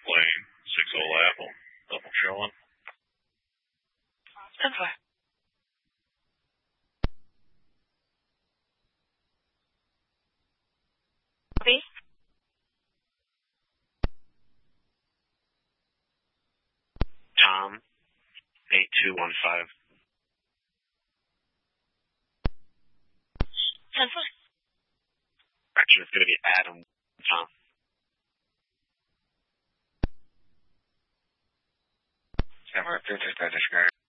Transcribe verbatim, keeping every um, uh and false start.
airplane, six old apple, double showing. ten four. B. Tom, eight two one five. ten four. Correction, it's going to be Adam, Tom. ten four, three two,